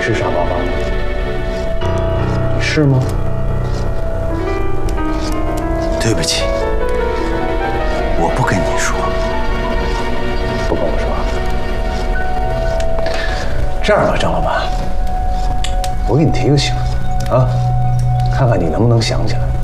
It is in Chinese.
是傻巴巴吗？你是吗？ 对不起，我不跟你说。 不跟我说。这样吧，张老板，我给你提个醒啊，看看你能不能想起来。